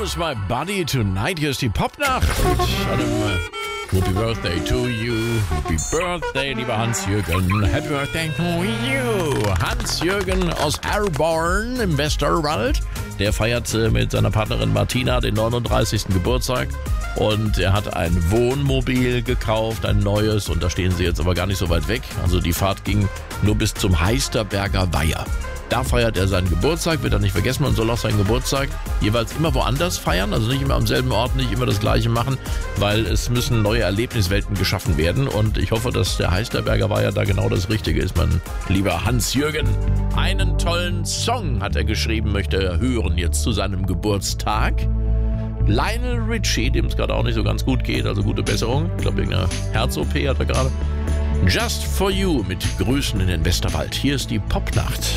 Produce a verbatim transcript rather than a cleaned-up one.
Lose My Body Tonight. Hier ist die Popnacht. Mit einem äh, Happy Birthday to you. Happy Birthday, lieber Hans-Jürgen. Happy Birthday to you. Hans-Jürgen aus Herborn im Westerwald. Der feiert äh, mit seiner Partnerin Martina den neununddreißigsten Geburtstag. Und er hat ein Wohnmobil gekauft, ein neues. Und da stehen sie jetzt aber gar nicht so weit weg. Also die Fahrt ging nur bis zum Heisterberger Weiher. Da feiert er seinen Geburtstag, wird er nicht vergessen. Man soll auch seinen Geburtstag jeweils immer woanders feiern, also nicht immer am selben Ort, nicht immer das Gleiche machen, weil es müssen neue Erlebniswelten geschaffen werden. Und ich hoffe, dass der Heisterberger Weiher da genau das Richtige ist, mein lieber Hans-Jürgen. Einen tollen Song hat er geschrieben, möchte er hören jetzt zu seinem Geburtstag. Lionel Richie, dem es gerade auch nicht so ganz gut geht, also gute Besserung. Ich glaube, irgendeine Herz-O P hat er gerade. Just for You mit Grüßen in den Westerwald. Hier ist die Popnacht.